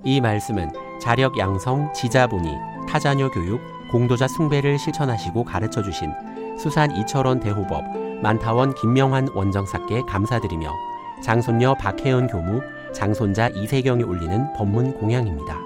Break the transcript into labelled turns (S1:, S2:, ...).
S1: 이 말씀은 자력 양성, 지자본이, 타자녀 교육, 공도자 숭배를 실천하시고 가르쳐 주신 수산 이철원 대호법, 만타원 김명환 원정사께 감사드리며 장손녀 박혜연 교무, 장손자 이세경이 올리는 법문 공양입니다.